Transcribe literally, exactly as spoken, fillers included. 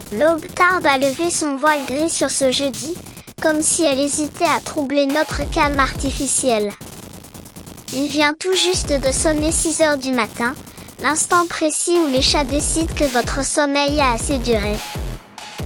L'aube tarde à lever son voile gris sur ce jeudi, comme si elle hésitait à troubler notre calme artificiel. Il vient tout juste de sonner six heures du matin, l'instant précis où les chats décident que votre sommeil a assez duré.